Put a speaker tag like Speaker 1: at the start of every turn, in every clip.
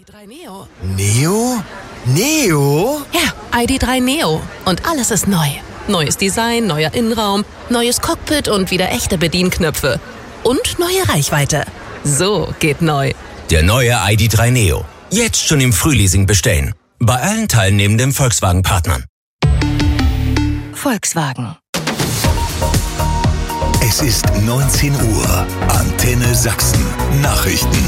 Speaker 1: ID.3 Neo.
Speaker 2: Neo? Neo?
Speaker 1: Ja, ID.3 Neo. Und alles ist neu. Neues Design, neuer Innenraum, neues Cockpit und wieder echte Bedienknöpfe. Und neue Reichweite. So geht neu.
Speaker 2: Der neue ID.3 Neo. Jetzt schon im Frühleasing bestellen. Bei allen teilnehmenden Volkswagen-Partnern.
Speaker 1: Volkswagen.
Speaker 3: Es ist 19 Uhr. Antenne Sachsen. Nachrichten.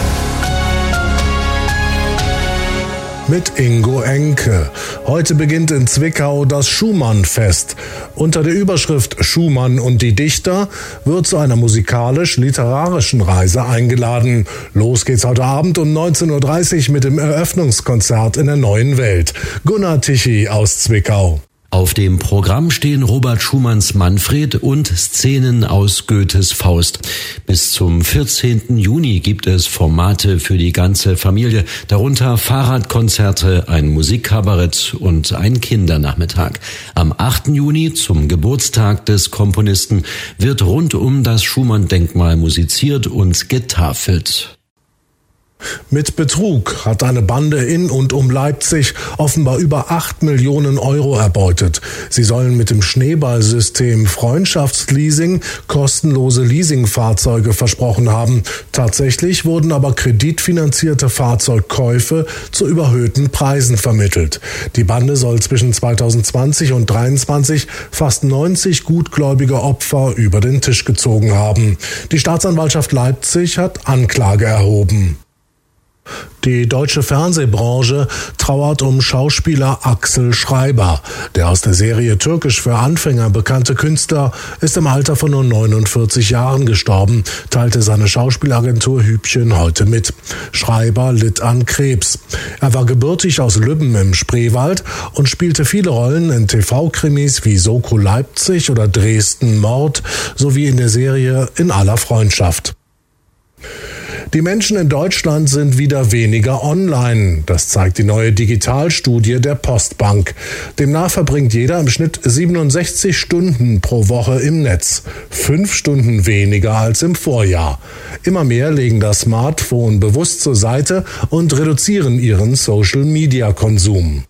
Speaker 4: Mit Ingo Enke. Heute beginnt in Zwickau das Schumann-Fest. Unter der Überschrift Schumann und die Dichter wird zu einer musikalisch-literarischen Reise eingeladen. Los geht's heute Abend um 19.30 Uhr mit dem Eröffnungskonzert in der Neuen Welt. Gunnar Tichy aus Zwickau.
Speaker 5: Auf dem Programm stehen Robert Schumanns Manfred und Szenen aus Goethes Faust. Bis zum 14. Juni gibt es Formate für die ganze Familie, darunter Fahrradkonzerte, ein Musikkabarett und ein Kindernachmittag. Am 8. Juni, zum Geburtstag des Komponisten, wird rund um das Schumann-Denkmal musiziert und getafelt.
Speaker 4: Mit Betrug hat eine Bande in und um Leipzig offenbar über 8 Millionen Euro erbeutet. Sie sollen mit dem Schneeballsystem Freundschaftsleasing kostenlose Leasingfahrzeuge versprochen haben. Tatsächlich wurden aber kreditfinanzierte Fahrzeugkäufe zu überhöhten Preisen vermittelt. Die Bande soll zwischen 2020 und 2023 fast 90 gutgläubige Opfer über den Tisch gezogen haben. Die Staatsanwaltschaft Leipzig hat Anklage erhoben. Die deutsche Fernsehbranche trauert um Schauspieler Axel Schreiber. Der aus der Serie Türkisch für Anfänger bekannte Künstler ist im Alter von nur 49 Jahren gestorben, teilte seine Schauspielagentur Hübchen heute mit. Schreiber litt an Krebs. Er war gebürtig aus Lübben im Spreewald und spielte viele Rollen in TV-Krimis wie Soko Leipzig oder Dresden Mord sowie in der Serie In aller Freundschaft. Die Menschen in Deutschland sind wieder weniger online. Das zeigt die neue Digitalstudie der Postbank. Demnach verbringt jeder im Schnitt 67 Stunden pro Woche im Netz. 5 Stunden weniger als im Vorjahr. Immer mehr legen das Smartphone bewusst zur Seite und reduzieren ihren Social-Media-Konsum.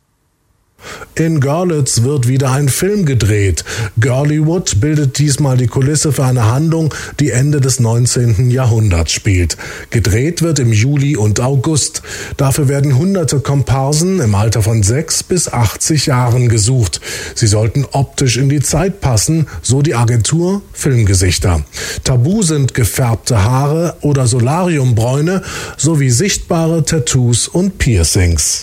Speaker 4: In Görlitz wird wieder ein Film gedreht. Girlywood bildet diesmal die Kulisse für eine Handlung, die Ende des 19. Jahrhunderts spielt. Gedreht wird im Juli und August. Dafür werden hunderte Komparsen im Alter von 6 bis 80 Jahren gesucht. Sie sollten optisch in die Zeit passen, so die Agentur Filmgesichter. Tabu sind gefärbte Haare oder Solariumbräune sowie sichtbare Tattoos und Piercings.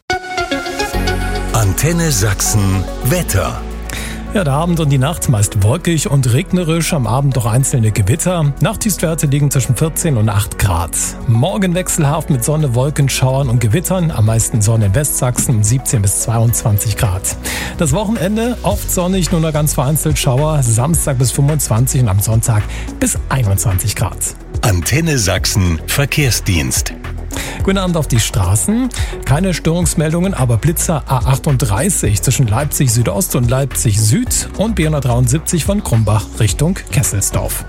Speaker 3: Antenne Sachsen Wetter.
Speaker 6: Ja, der Abend und die Nacht meist wolkig und regnerisch, am Abend doch einzelne Gewitter. Nachttiefstwerte liegen zwischen 14 und 8 Grad. Morgen wechselhaft mit Sonne, Wolken, Schauern und Gewittern. Am meisten Sonne in Westsachsen, 17 bis 22 Grad. Das Wochenende oft sonnig, nur noch ganz vereinzelt Schauer. Samstag bis 25 und am Sonntag bis 21 Grad.
Speaker 3: Antenne Sachsen Verkehrsdienst.
Speaker 6: Guten Abend auf die Straßen. Keine Störungsmeldungen, aber Blitzer A38 zwischen Leipzig Südost und Leipzig Süd und B173 von Krumbach Richtung Kesselsdorf.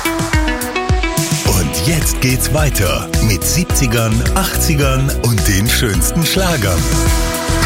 Speaker 3: Und jetzt geht's weiter mit 70ern, 80ern und den schönsten Schlagern.